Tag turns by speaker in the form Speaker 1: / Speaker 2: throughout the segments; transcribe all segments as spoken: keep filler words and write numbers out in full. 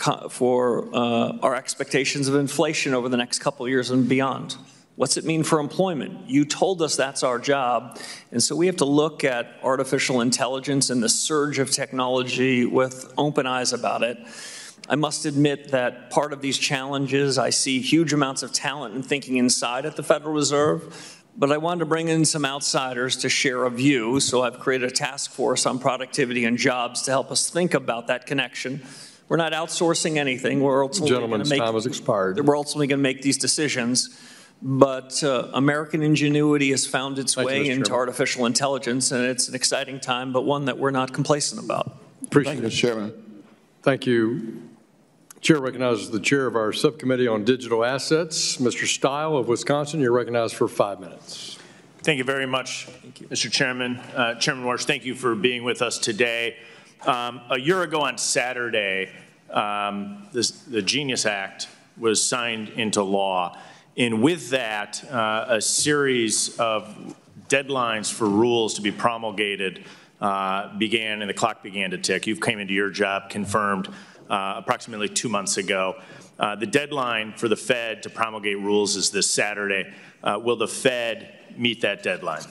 Speaker 1: for uh, our expectations of inflation over the next couple of years and beyond? What's it mean for employment? You told us that's our job. And so we have to look at artificial intelligence and the surge of technology with open eyes about it. I must admit that part of these challenges, I see huge amounts of talent and thinking inside at the Federal Reserve, but I wanted to bring in some outsiders to share a view. So I've created a task force on productivity and jobs to help us think about that connection. We're not outsourcing anything. We're ultimately
Speaker 2: Gentleman's
Speaker 1: going to make,
Speaker 2: time has expired.
Speaker 1: We're ultimately going to make these decisions. But uh, American ingenuity has found its
Speaker 2: Thank
Speaker 1: way
Speaker 2: you,
Speaker 1: into
Speaker 2: Chairman.
Speaker 1: artificial intelligence, and it's an exciting time, but one that we're not complacent about.
Speaker 2: Appreciate
Speaker 3: Thank you,
Speaker 2: it.
Speaker 3: Mister Chairman.
Speaker 2: Thank you. Chair recognizes the chair of our subcommittee on digital assets, Mister Stile of Wisconsin. You're recognized for five minutes.
Speaker 4: Thank you very much, you. Mister Chairman. Uh, Chairman Warsh, thank you for being with us today. Um, a year ago on Saturday, um, this, the Genius Act was signed into law. And with that, uh, a series of deadlines for rules to be promulgated uh, began, and the clock began to tick. You've came into your job confirmed uh, approximately two months ago. Uh, the deadline for the Fed to promulgate rules is this Saturday. Uh, will the Fed meet that deadline?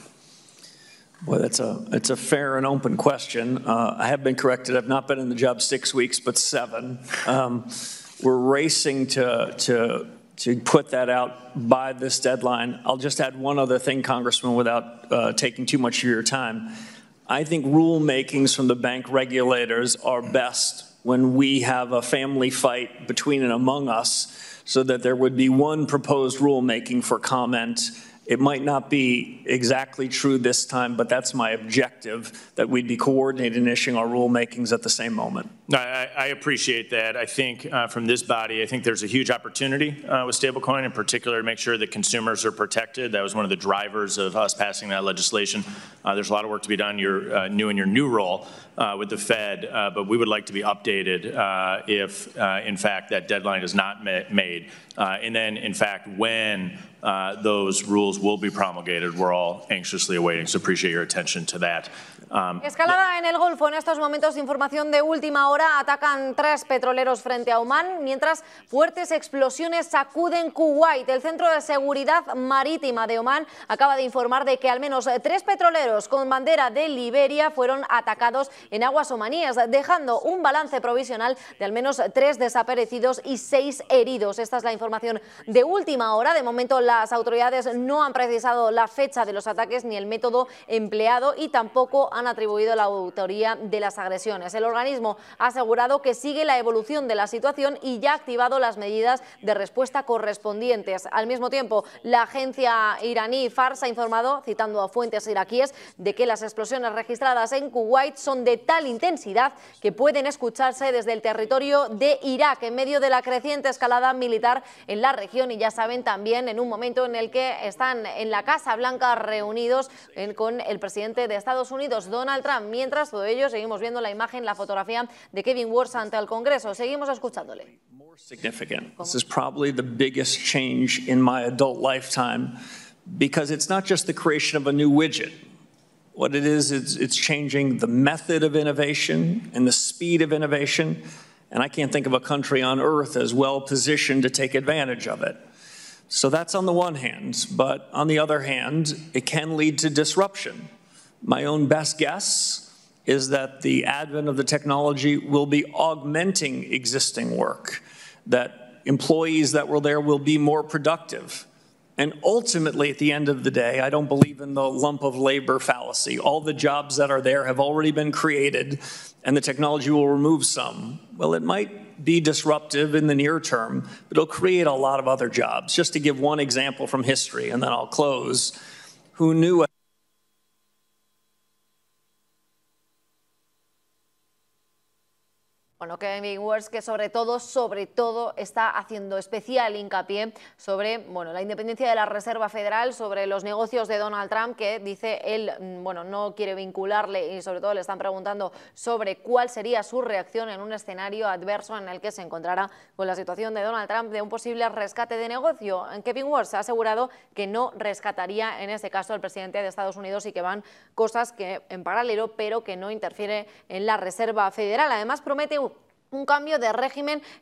Speaker 1: Boy, that's a, it's a fair and open question. Uh, I have been corrected. I've not been in the job six weeks, but seven. Um, we're racing to, to, to put that out by this deadline. I'll just add one other thing, Congressman, without uh, taking too much of your time. I think rulemakings from the bank regulators are best when we have a family fight between and among us, so that there would be one proposed rulemaking for comment. It might not be exactly true this time, but that's my objective, that we'd be coordinating and issuing our rulemakings at the same moment.
Speaker 4: I, I appreciate that. I think uh, from this body, I think there's a huge opportunity uh, with stablecoin, in particular to make sure that consumers are protected. That was one of the drivers of us passing that legislation. Uh, there's a lot of work to be done. You're uh, new in your new role uh, with the Fed, uh, but we would like to be updated uh, if, uh, in fact, that deadline is not ma made. Uh, and then, in fact, when uh, those rules will be promulgated, we're all anxiously awaiting. So appreciate your attention to that. Um,
Speaker 5: Escalada en el Golfo. En estos momentos, información de última hora, atacan tres petroleros frente a Omán, mientras fuertes explosiones sacuden Kuwait. El Centro de Seguridad Marítima de Omán acaba de informar de que al menos tres petroleros con bandera de Liberia fueron atacados en aguas omaníes, dejando un balance provisional de al menos tres desaparecidos y seis heridos. Esta es la información de última hora. De momento, las autoridades no han precisado la fecha de los ataques ni el método empleado y tampoco han atribuido la autoría de las agresiones. El organismo ha asegurado que sigue la evolución de la situación y ya ha activado las medidas de respuesta correspondientes. Al mismo tiempo, la agencia iraní Fars ha informado, citando a fuentes iraquíes, de que las explosiones registradas en Kuwait son de tal intensidad que pueden escucharse desde el territorio de Irak, en medio de la creciente escalada militar en la región. Y ya saben, también en un momento en el que están en la Casa Blanca reunidos en, con el presidente de Estados Unidos, Donald Trump. Mientras todo ello, seguimos viendo la imagen, la fotografía de Kevin Warsh ante el Congreso. Seguimos escuchándole.
Speaker 1: More significant. This is probably the biggest change in my adult lifetime, because it's not just the creation of a new widget. What it is, it's, it's changing the method of innovation and the speed of innovation. And I can't think of a country on earth as well positioned to take advantage of it. So that's on the one hand, but on the other hand, it can lead to disruption. My own best guess is that the advent of the technology will be augmenting existing work, that employees that were there will be more productive. And ultimately, at the end of the day, I don't believe in the lump of labor fallacy. All the jobs that are there have already been created, and the technology will remove some. Well, it might be disruptive in the near term, but it'll create a lot of other jobs. Just to give one example from history, and then I'll close. Who knew
Speaker 5: Bueno, Kevin Warsh, que sobre todo, sobre todo está haciendo especial hincapié sobre bueno, la independencia de la Reserva Federal, sobre los negocios de Donald Trump, que dice él bueno, no quiere vincularle, y sobre todo le están preguntando sobre cuál sería su reacción en un escenario adverso en el que se encontrará con la situación de Donald Trump de un posible rescate de negocio. Kevin Warsh ha asegurado que no rescataría en este caso al presidente de Estados Unidos y que van cosas que en paralelo, pero que no interfiere en la Reserva Federal. Además, promete un cambio de régimen